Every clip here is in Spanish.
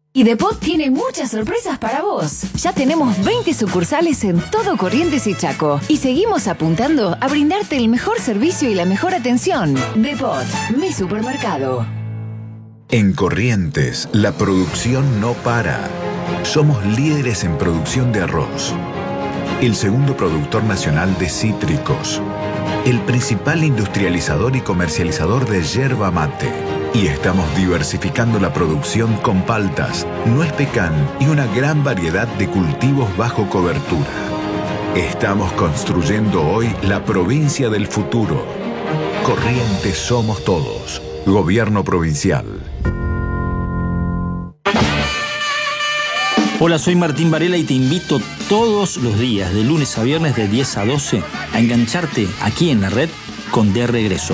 Y Depot tiene muchas sorpresas para vos. Ya tenemos 20 sucursales en todo Corrientes y Chaco. Y seguimos apuntando a brindarte el mejor servicio y la mejor atención. Depot, mi supermercado. En Corrientes, la producción no para. Somos líderes en producción de arroz. El segundo productor nacional de cítricos. El principal industrializador y comercializador de yerba mate. Y estamos diversificando la producción con paltas, nuez pecan y una gran variedad de cultivos bajo cobertura. Estamos construyendo hoy la provincia del futuro. Corrientes somos todos. Gobierno provincial. Hola, soy Martín Varela y te invito todos los días, de lunes a viernes de 10 a 12, a engancharte aquí en la red con De Regreso.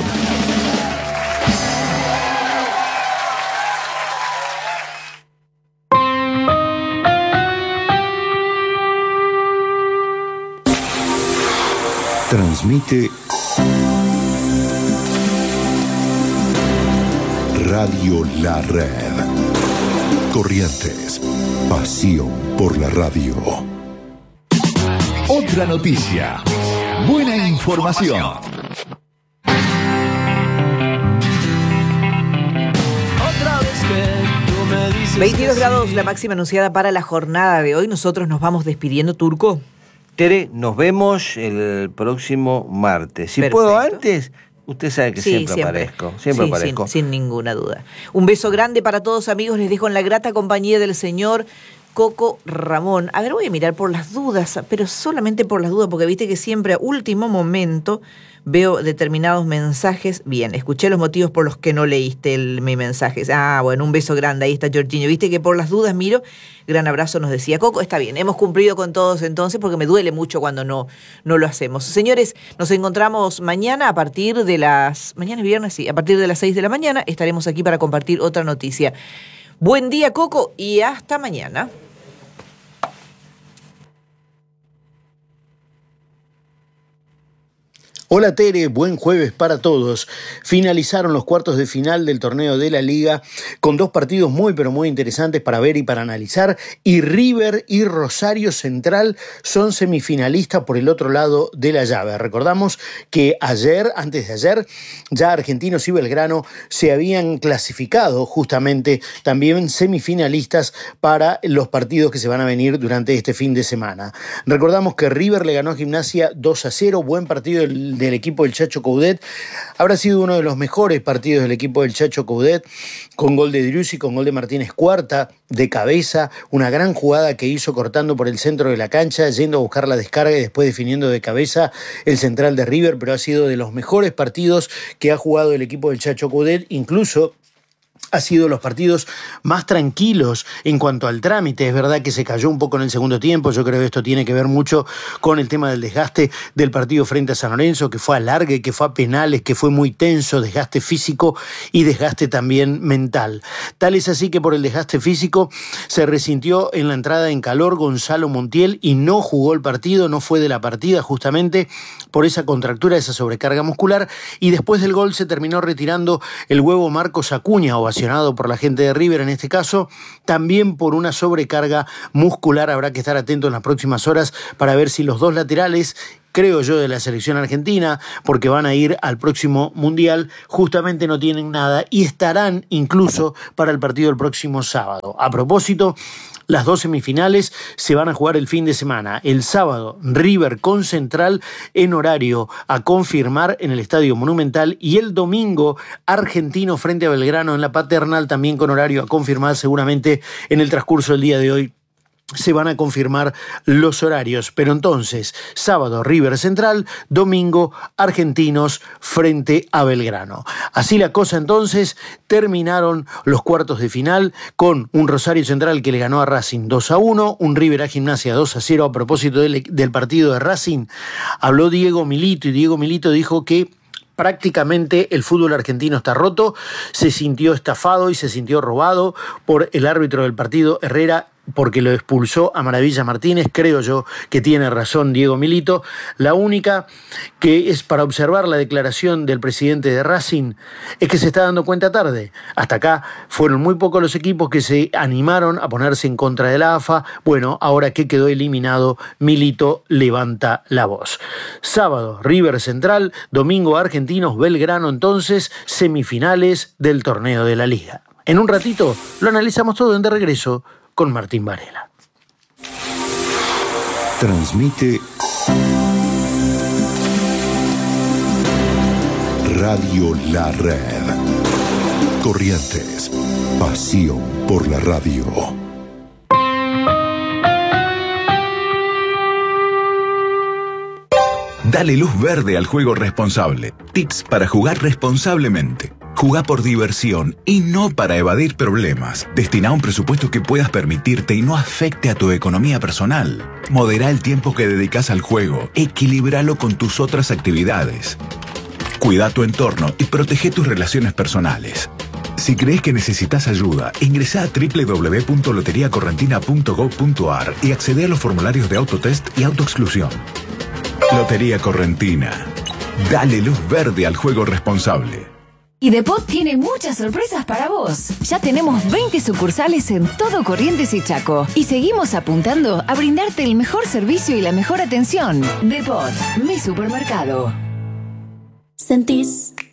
Transmite Radio La Red. Corrientes, pasión por la radio. Otra noticia, buena información. 22 grados la máxima anunciada para la jornada de hoy. Nosotros nos vamos despidiendo, Turco. Tere, nos vemos el próximo martes. Si Perfecto. puedo antes, usted sabe que Sí, siempre aparezco. Siempre aparezco. Sin ninguna duda. Un beso grande para todos, amigos. Les dejo en la grata compañía del señor Coco Ramón. A ver, voy a mirar por las dudas, pero solamente por las dudas, porque viste que siempre a último momento veo determinados mensajes. Bien, escuché los motivos por los que no leíste mi mensaje. Ah, bueno, un beso grande. Ahí está Jorginho. Viste que por las dudas miro. Gran abrazo, nos decía Coco. Está bien, hemos cumplido con todos entonces, porque me duele mucho cuando no lo hacemos. Señores, nos encontramos mañana a partir de las... Mañana es viernes, sí. A partir de las 6 de la mañana estaremos aquí para compartir otra noticia. Buen día, Coco, y hasta mañana. Hola Tere, buen jueves para todos. Finalizaron los cuartos de final del torneo de la Liga con dos partidos muy pero muy interesantes para ver y para analizar, y River y Rosario Central son semifinalistas por el otro lado de la llave. Recordamos que antes de ayer, ya Argentinos y Belgrano se habían clasificado justamente también semifinalistas para los partidos que se van a venir durante este fin de semana. Recordamos que River le ganó a Gimnasia 2-0, buen partido del equipo del Chacho Coudet. Habrá sido uno de los mejores partidos del equipo del Chacho Coudet, con gol de Driussi, con gol de Martínez Cuarta, de cabeza, una gran jugada que hizo cortando por el centro de la cancha, yendo a buscar la descarga y después definiendo de cabeza el central de River, pero ha sido de los mejores partidos que ha jugado el equipo del Chacho Coudet, incluso ha sido los partidos más tranquilos en cuanto al trámite. Es verdad que se cayó un poco en el segundo tiempo. Yo creo que esto tiene que ver mucho con el tema del desgaste del partido frente a San Lorenzo, que fue alargue, que fue a penales, que fue muy tenso, desgaste físico y desgaste también mental. Tal es así que por el desgaste físico se resintió en la entrada en calor Gonzalo Montiel y no jugó el partido, no fue de la partida justamente por esa contractura, esa sobrecarga muscular, y después del gol se terminó retirando el huevo Marcos Acuña, ovacionado por la gente de River en este caso, también por una sobrecarga muscular. Habrá que estar atento en las próximas horas para ver si los dos laterales, creo yo, de la selección argentina, porque van a ir al próximo Mundial, justamente no tienen nada y estarán incluso para el partido del próximo sábado. A propósito, las dos semifinales se van a jugar el fin de semana. El sábado, River con Central en horario a confirmar en el Estadio Monumental, y el domingo, Argentino frente a Belgrano en la Paternal, también con horario a confirmar. Seguramente en el transcurso del día de hoy se van a confirmar los horarios, pero entonces, sábado River Central, domingo Argentinos frente a Belgrano. Así la cosa entonces, terminaron los cuartos de final con un Rosario Central que le ganó a Racing 2-1, un River a Gimnasia 2-0. A propósito del partido de Racing, habló Diego Milito, y Diego Milito dijo que prácticamente el fútbol argentino está roto, se sintió estafado y se sintió robado por el árbitro del partido, Herrera, porque lo expulsó a Maravilla Martínez. Creo yo que tiene razón Diego Milito. La única que es para observar la declaración del presidente de Racing es que se está dando cuenta tarde. Hasta acá fueron muy pocos los equipos que se animaron a ponerse en contra de la AFA. Bueno, ahora que quedó eliminado, Milito levanta la voz. Sábado, River Central. Domingo, Argentinos Belgrano. Entonces, semifinales del torneo de la Liga. En un ratito lo analizamos todo en De Regreso con Martín Varela. Transmite Radio La Red. Corrientes. Pasión por la radio. Dale luz verde al juego responsable. Tips para jugar responsablemente. Jugá por diversión y no para evadir problemas. Destina un presupuesto que puedas permitirte y no afecte a tu economía personal. Modera el tiempo que dedicas al juego. Equilíbralo con tus otras actividades. Cuida tu entorno y protege tus relaciones personales. Si crees que necesitas ayuda, ingresa a www.loteriacorrentina.gov.ar y accede a los formularios de autotest y autoexclusión. Lotería Correntina. Dale luz verde al juego responsable. Y Depot tiene muchas sorpresas para vos. Ya tenemos 20 sucursales en todo Corrientes y Chaco. Y seguimos apuntando a brindarte el mejor servicio y la mejor atención. Depot, mi supermercado. Sentís